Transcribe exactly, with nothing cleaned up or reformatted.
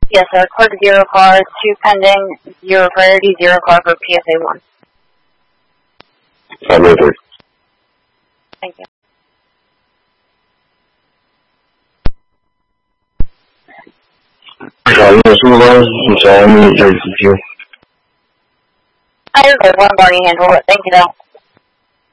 Yes, sir. Clerk zero car, two pending, zero priority, zero car for P S A one. five oh three. Thank you. 找那个书包找你这几句。 I just one bar you handle it. Thank you, though.